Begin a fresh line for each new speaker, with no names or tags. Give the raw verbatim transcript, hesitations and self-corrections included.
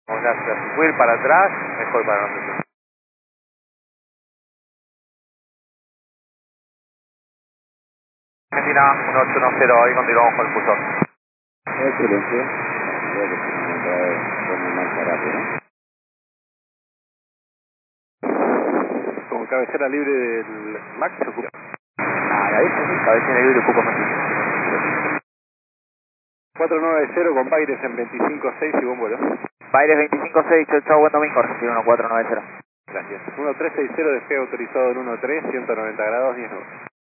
Gracias. Si puede ir para atrás, mejor para nosotros. Argentina uno ocho uno cero, ahí continuamos con el pulsor.
Excelente. Creo que se me trae con marcha rápido, ¿no?
Con cabecera libre del Max se ocupa.
Ah, ahí sí, cabecera libre, ocupa más.
cuatro nueve cero con Baires en veinticinco seis y buen vuelo.
Baires veinticinco seis, chau, chau, buen domingo, Argentina uno cuatro nueve cero.
Gracias. uno tres seis cero, despegue autorizado en uno tres, ciento noventa grados, diez nueve.